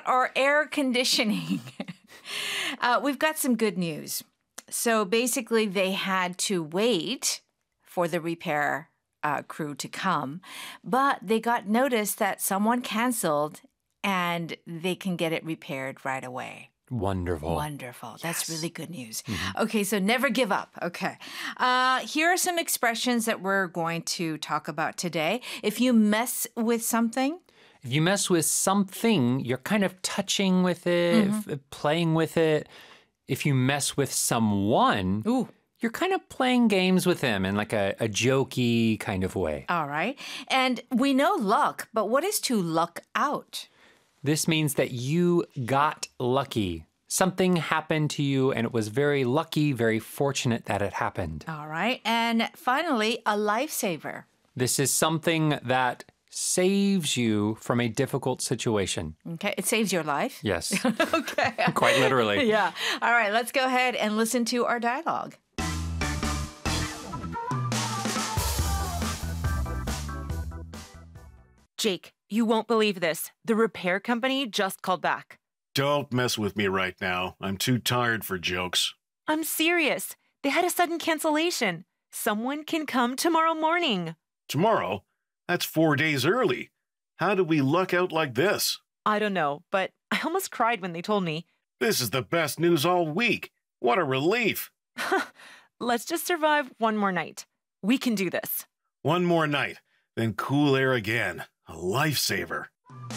about our air conditioning. We've got some good news. So basically, they had to wait for the repair crew to come, but they got notice that someone canceled and they can get it repaired right away. Wonderful. Wonderful. That's Yes. really good news. Okay, so never give up. Okay. Here are some expressions that we're going to talk about today. If you mess with something, If you mess with something, you're kind of touching with it, playing with it. If you mess with someone, ooh, you're kind of playing games with them in like a jokey kind of way. all right. And we know luck, but what is to luck out? This means that you got lucky. Something happened to you and it was very lucky, very fortunate that it happened. All right. And finally, a lifesaver. This is something that saves you from a difficult situation. Okay. It saves your life. Yes, Okay. quite literally. Yeah. All right. Let's go ahead and listen to our dialogue. Jake, you won't believe this. The repair company just called back. Don't mess with me right now. I'm too tired for jokes. I'm serious. They had a sudden cancellation. Someone can come tomorrow morning. Tomorrow? That's 4 days early. How did we luck out like this? I don't know, but I almost cried when they told me. This is the best news all week. What a relief. Let's just survive one more night. We can do this. One more night, then cool air again. A lifesaver.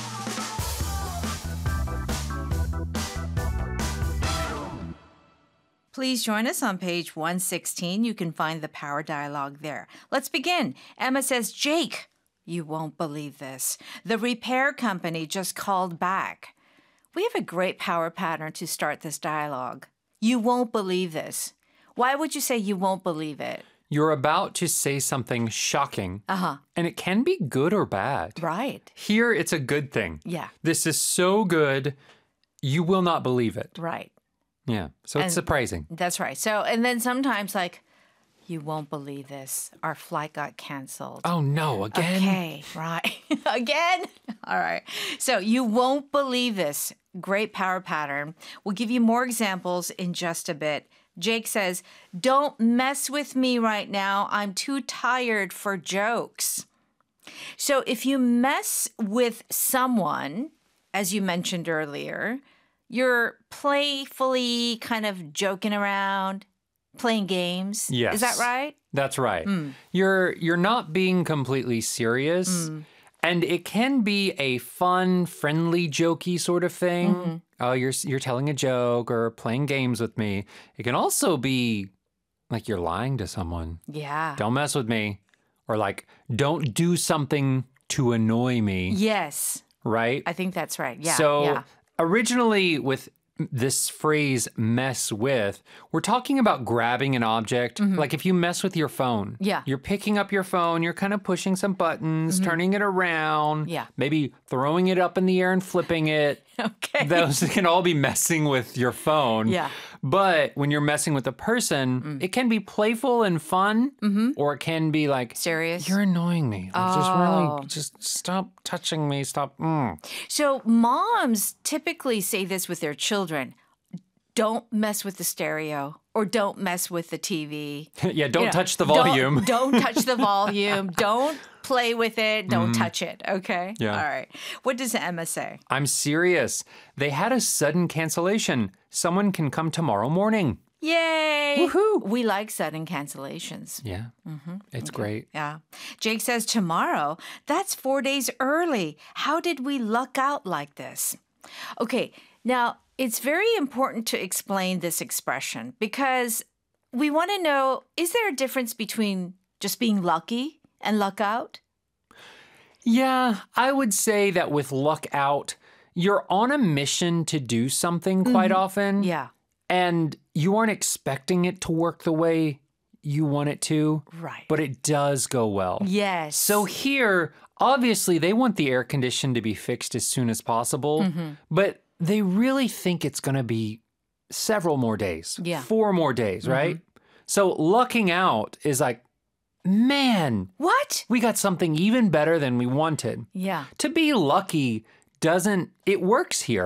Please join us on page 116. You can find the power dialogue there. Let's begin. Emma says, Jake, you won't believe this. The repair company just called back. We have a great power pattern to start this dialogue. You won't believe this. Why would you say you won't believe it? You're about to say something shocking, and it can be good or bad. Right. Here, it's a good thing. Yeah. This is so good, you will not believe it. Right. Yeah, so it's surprising. That's right. So, and then sometimes like, you won't believe this. Our flight got canceled. Oh no, again? Okay, right. Again? All right. So you won't believe this. Great power pattern. We'll give you more examples in just a bit. Jake says, don't mess with me right now. I'm too tired for jokes. So if you mess with someone, as you mentioned earlier, you're playfully kind of joking around, playing games. Yes. Is that right? That's right. You're not being completely serious. And it can be a fun, friendly, jokey sort of thing. Oh, you're telling a joke or playing games with me. It can also be like you're lying to someone. Yeah. Don't mess with me. Or like, don't do something to annoy me. Yes. Right? I think that's right. Yeah. So yeah. originally with this phrase mess with, we're talking about grabbing an object. Like if you mess with your phone, Yeah. you're picking up your phone, you're kind of pushing some buttons, turning it around, Yeah. maybe throwing it up in the air and flipping it. Okay. Those can all be messing with your phone. Yeah. But when you're messing with a person, it can be playful and fun, or it can be like, Serious? you're annoying me. Like, just stop touching me. Stop. So moms typically say this with their children. Don't mess with the stereo or don't mess with the TV. Yeah, don't You know, touch the volume. Don't touch the volume. Don't play with it. Don't touch it. Okay? Yeah. All right. What does Emma say? I'm serious. They had a sudden cancellation. Someone can come tomorrow morning. Yay! Woohoo! We like sudden cancellations. Yeah, it's great. Yeah. Jake says, tomorrow? That's 4 days early. How did we luck out like this? Okay, now it's very important to explain this expression because we want to know, is there a difference between just being lucky and luck out? Yeah, I would say that with luck out, you're on a mission to do something quite often. Yeah. And you aren't expecting it to work the way you want it to. Right. But it does go well. Yes. So here, obviously, they want the air condition to be fixed as soon as possible, but they really think it's going to be several more days. Yeah. 4 more days, right? So lucking out is like, man, What? we got something even better than we wanted. Yeah. To be lucky it works here.